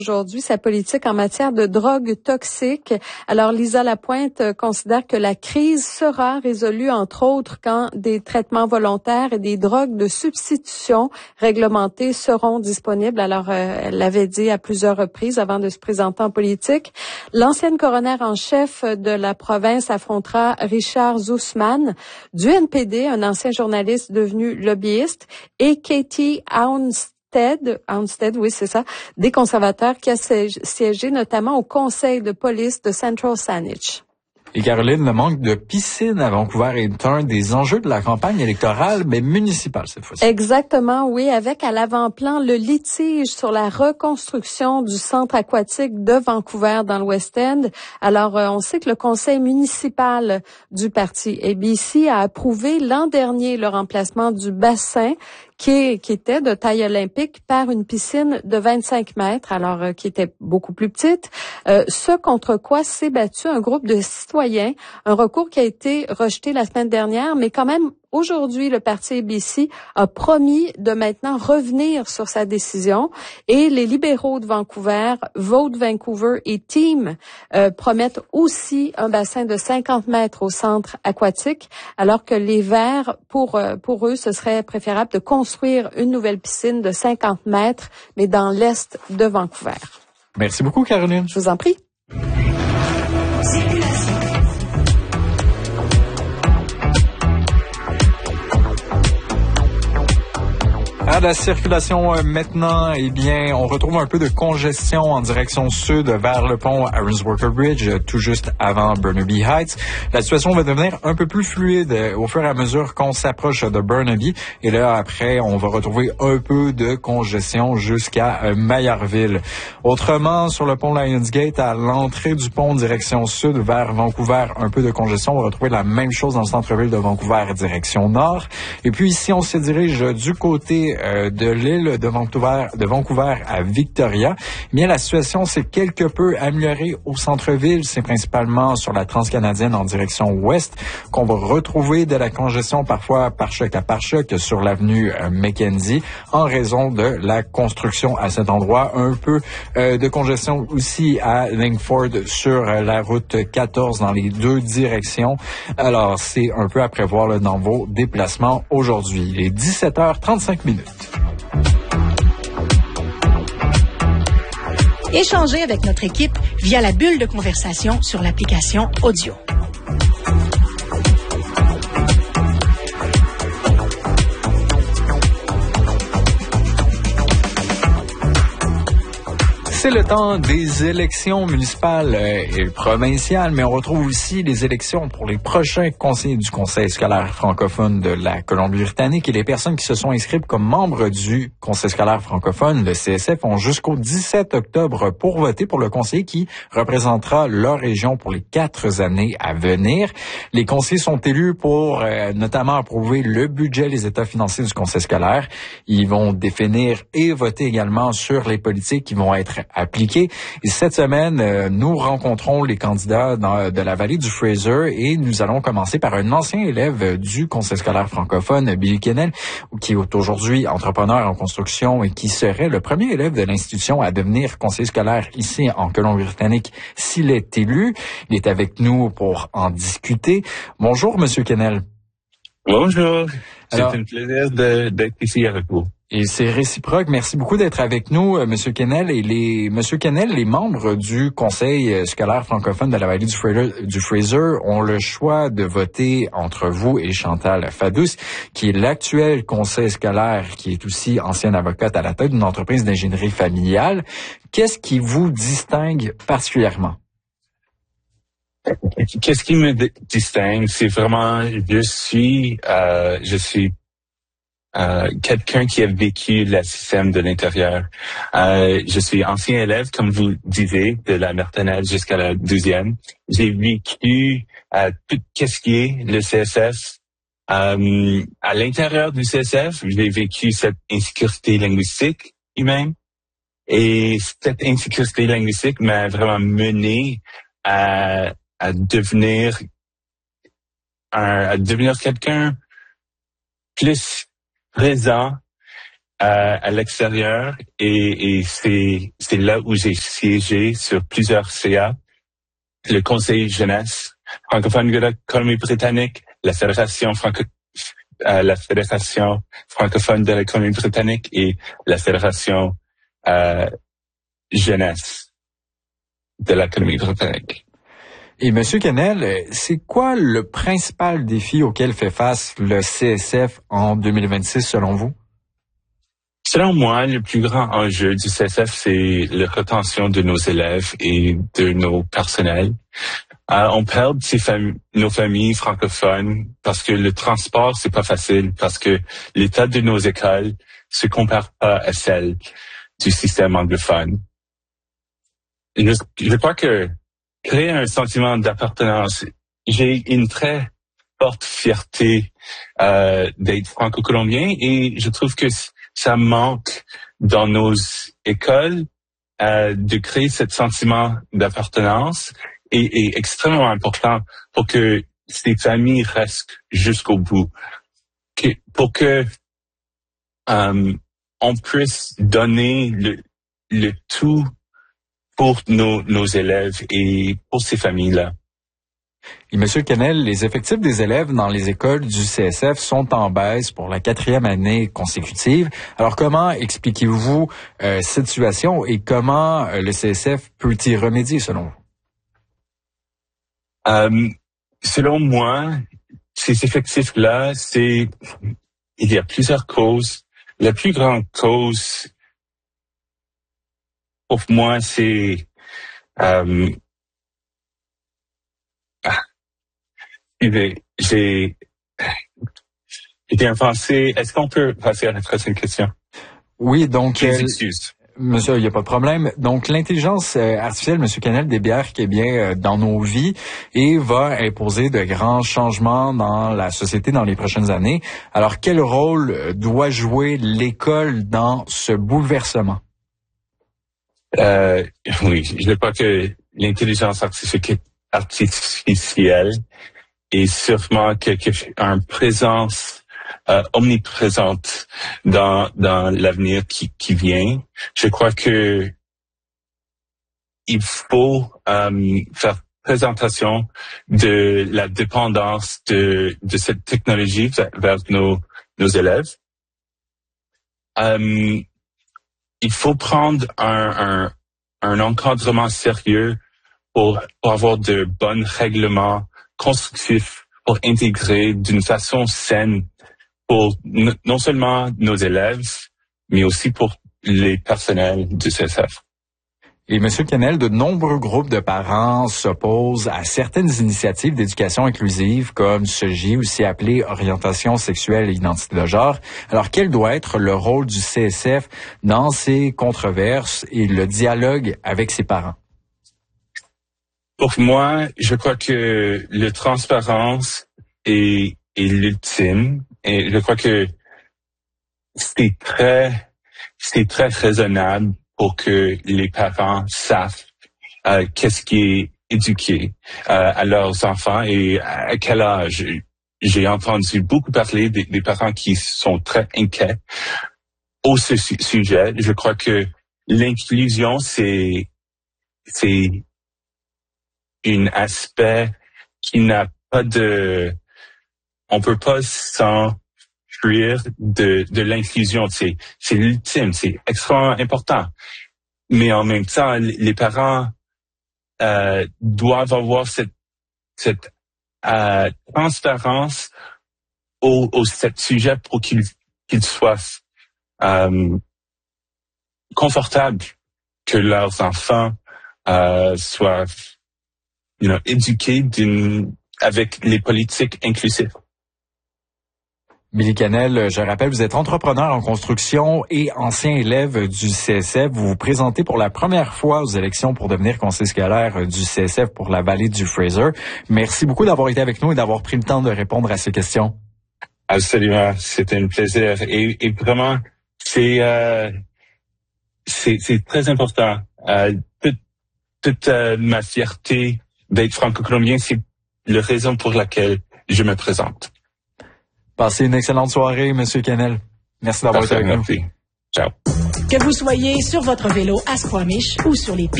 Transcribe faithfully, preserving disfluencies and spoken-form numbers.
Aujourd'hui, sa politique en matière de drogues toxiques. Alors, Lisa Lapointe considère que la crise sera résolue, entre autres, quand des traitements volontaires et des drogues de substitution réglementées seront disponibles. Alors, euh, elle l'avait dit à plusieurs reprises avant de se présenter en politique. L'ancienne coroner en chef de la province affrontera Richard Zussman du N P D, un ancien journaliste devenu lobbyiste, et Katie Hounstead, Hounstead, oui, c'est ça, des conservateurs qui a siégé notamment au conseil de police de Central Saanich. Et Caroline, le manque de piscine à Vancouver est un des enjeux de la campagne électorale, mais municipale cette fois-ci. Exactement, oui, avec à l'avant-plan le litige sur la reconstruction du centre aquatique de Vancouver dans le West End. Alors, euh, on sait que le conseil municipal du parti A B C a approuvé l'an dernier le remplacement du bassin qui, qui était de taille olympique par une piscine de vingt-cinq mètres, alors euh, qui était beaucoup plus petite. Euh, ce contre quoi s'est battu un groupe de citoyens, un recours qui a été rejeté la semaine dernière, mais quand même aujourd'hui, le parti A B C a promis de maintenant revenir sur sa décision et les libéraux de Vancouver, Vote Vancouver et Team euh, promettent aussi un bassin de cinquante mètres au centre aquatique, alors que les Verts, pour euh, pour eux, ce serait préférable de construire une nouvelle piscine de cinquante mètres, mais dans l'est de Vancouver. Merci beaucoup, Caroline. Je vous en prie. À la circulation euh, maintenant, eh bien, on retrouve un peu de congestion en direction sud vers le pont Aaron's Walker Bridge, tout juste avant Burnaby Heights. La situation va devenir un peu plus fluide euh, au fur et à mesure qu'on s'approche de Burnaby. Et là, après, on va retrouver un peu de congestion jusqu'à euh, Maillardville. Autrement, sur le pont Lionsgate, à l'entrée du pont direction sud vers Vancouver, un peu de congestion. On va retrouver la même chose dans le centre-ville de Vancouver, direction nord. Et puis ici, on se dirige du côté Euh, de l'île de Vancouver, de Vancouver à Victoria. Eh bien, la situation s'est quelque peu améliorée au centre-ville. C'est principalement sur la transcanadienne en direction ouest qu'on va retrouver de la congestion, parfois par choc à par choc, sur l'avenue euh, Mackenzie, en raison de la construction à cet endroit. Un peu euh, de congestion aussi à Langford sur euh, la route quatorze dans les deux directions. Alors, c'est un peu à prévoir là, dans vos déplacements aujourd'hui. Il est dix-sept heures trente-cinq minutes. Échangez avec notre équipe via la bulle de conversation sur l'application Audio. C'est le temps des élections municipales et provinciales, mais on retrouve aussi les élections pour les prochains conseillers du Conseil scolaire francophone de la Colombie-Britannique, et les personnes qui se sont inscrites comme membres du Conseil scolaire francophone, le C S F, ont jusqu'au dix-sept octobre pour voter pour le conseiller qui représentera leur région pour les quatre années à venir. Les conseillers sont élus pour euh, notamment approuver le budget, les états financiers du Conseil scolaire. Ils vont définir et voter également sur les politiques qui vont être appliqués. Et cette semaine, euh, nous rencontrons les candidats dans, de la vallée du Fraser, et nous allons commencer par un ancien élève du Conseil scolaire francophone, Billy Kennel, qui est aujourd'hui entrepreneur en construction et qui serait le premier élève de l'institution à devenir conseiller scolaire ici en Colombie-Britannique s'il est élu. Il est avec nous pour en discuter. Bonjour, Monsieur Kennel. Bonjour. Alors, c'est un plaisir de, d'être ici avec vous. Et c'est réciproque. Merci beaucoup d'être avec nous, euh, Monsieur Kennel. Et les, Monsieur Kennel, les membres du Conseil scolaire francophone de la vallée du Fraser, du Fraser ont le choix de voter entre vous et Chantal Fadous, qui est l'actuel conseil scolaire, qui est aussi ancienne avocate à la tête d'une entreprise d'ingénierie familiale. Qu'est-ce qui vous distingue particulièrement? Qu'est-ce qui me distingue? C'est vraiment, je suis, euh, je suis Euh, quelqu'un qui a vécu le système de l'intérieur. Euh, je suis ancien élève, comme vous disiez, de la maternelle jusqu'à la douzième. J'ai vécu euh, tout ce qui est le C S F. Euh, à l'intérieur du C S F, j'ai vécu cette insécurité linguistique humaine. Et cette insécurité linguistique m'a vraiment mené à, à devenir un, à devenir quelqu'un plus présent à, à l'extérieur et, et c'est, c'est là où j'ai siégé sur plusieurs C A, le Conseil jeunesse francophone de la Colombie-Britannique, la Fédération franco euh, la Fédération francophone de la Colombie-Britannique et la Fédération euh, jeunesse de la Colombie-Britannique. Et Monsieur Quesnel, c'est quoi le principal défi auquel fait face le C S F en deux mille vingt-six selon vous? Selon moi, le plus grand enjeu du C S F, c'est la rétention de nos élèves et de nos personnels. Euh, on perd ces fam- nos familles francophones parce que le transport, c'est pas facile, parce que l'état de nos écoles se compare pas à celle du système anglophone. Je, je crois que créer un sentiment d'appartenance, j'ai une très forte fierté euh, d'être franco-colombien et je trouve que ça manque dans nos écoles euh, de créer ce sentiment d'appartenance et est extrêmement important pour que ces familles restent jusqu'au bout, que, pour que euh, on puisse donner le, le tout pour nos, nos élèves et pour ces familles-là. Et Monsieur Quesnel, les effectifs des élèves dans les écoles du C S F sont en baisse pour la quatrième année consécutive. Alors, comment expliquez-vous euh, cette situation et comment euh, le C S F peut y remédier selon vous? Euh, selon moi, ces effectifs-là, c'est il y a plusieurs causes. La plus grande cause pour moi, c'est euh, j'ai j'ai bien pensé. Est-ce qu'on peut passer à la prochaine question? Oui, donc Please euh, excuse. Monsieur, il n'y a pas de problème. Donc, l'intelligence euh, artificielle, Monsieur Quesnel, débarque eh bien euh, dans nos vies et va imposer de grands changements dans la société dans les prochaines années. Alors, quel rôle euh, doit jouer l'école dans ce bouleversement? Euh, oui, je crois que l'intelligence artificielle, artificielle est sûrement quelque une présence euh, omniprésente dans dans l'avenir qui qui vient. Je crois que il faut euh, faire présentation de la dépendance de de cette technologie vers, vers nos nos élèves. Euh, il faut prendre un un un encadrement sérieux pour pour avoir de bons règlements constructifs pour intégrer d'une façon saine pour n- non seulement nos élèves, mais aussi pour les personnels du C S F. Et Monsieur Quesnel, de nombreux groupes de parents s'opposent à certaines initiatives d'éducation inclusive, comme ce J, aussi appelé orientation sexuelle et identité de genre. Alors, quel doit être le rôle du C S F dans ces controverses et le dialogue avec ses parents? Pour moi, je crois que la transparence est, est l'ultime. Et je crois que c'est très, c'est très raisonnable pour que les parents savent euh, qu'est-ce qui est éduqué euh, à leurs enfants et à quel âge. J'ai entendu beaucoup parler des, des parents qui sont très inquiets au ce sujet. Je crois que l'inclusion, c'est, c'est un aspect qui n'a pas de, on peut pas s'en fuir de, de l'inclusion. C'est, c'est l'ultime, c'est extrêmement important. Mais en même temps, les parents euh, doivent avoir cette, cette euh, transparence au, au cet sujet pour qu'ils, qu'ils soient euh, confortables que leurs enfants euh, soient you know, éduqués d'une, avec les politiques inclusives. Billy Quesnel, je rappelle, vous êtes entrepreneur en construction et ancien élève du C S F. Vous vous présentez pour la première fois aux élections pour devenir conseiller scolaire du C S F pour la vallée du Fraser. Merci beaucoup d'avoir été avec nous et d'avoir pris le temps de répondre à ces questions. Absolument, c'était un plaisir. Et, et vraiment, c'est, euh, c'est, c'est très important. Euh, toute toute euh, ma fierté d'être franco-colombien, c'est la raison pour laquelle je me présente. Passez une excellente soirée, Monsieur Quesnel. Merci d'avoir été avec nous. Merci. Ciao. Que vous soyez sur votre vélo à Squamish ou sur les pistes